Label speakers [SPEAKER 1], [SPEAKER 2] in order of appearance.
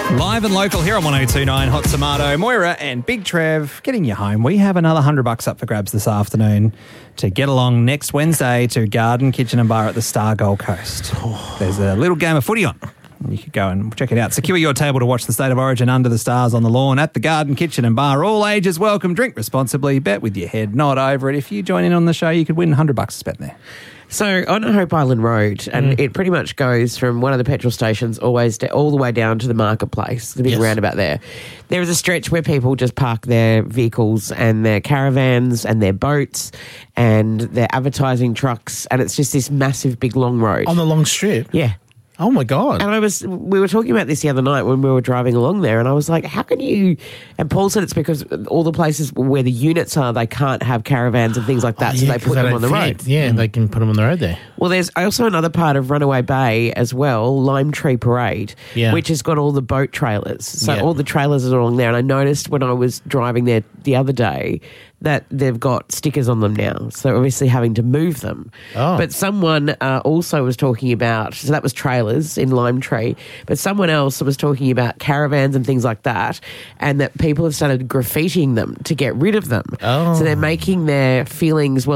[SPEAKER 1] Live and local here on 102.9 Hot Tomato. Moira and Big Trev getting you home. We have another $100 up for grabs this afternoon to get along next Wednesday to Garden Kitchen and Bar at the Star Gold Coast. There's a little game of footy on. You could go and check it out. Secure your table to watch the State of Origin under the stars on the lawn at the Garden Kitchen and Bar. All ages welcome. Drink responsibly. Bet with your head not over it. If you join in on the show, you could win $100 spent there.
[SPEAKER 2] So on Hope Island Road, and it pretty much goes from one of the petrol stations always all the way down to the marketplace, the big roundabout there. There is a stretch where people just park their vehicles and their caravans and their boats and their advertising trucks, and it's just this massive big long road.
[SPEAKER 3] On the long strip?
[SPEAKER 2] Yeah.
[SPEAKER 3] Oh, my God.
[SPEAKER 2] And we were talking about this the other night when we were driving along there, and I was like, how can you... And Paul said it's because all the places where the units are, they can't have caravans and things like that, so they put them on the road.
[SPEAKER 3] Yeah, they can put them on the road there.
[SPEAKER 2] Well, there's also another part of Runaway Bay as well, Lime Tree Parade, which has got all the boat trailers. So all the trailers are along there, and I noticed when I was driving there the other day that they've got stickers on them now, so obviously having to move them. But someone also was talking about, so that was trailers in Lime Tree, but someone else was talking about caravans and things like that, and that people have started graffitiing them to get rid of them. So they're making their feelings, well,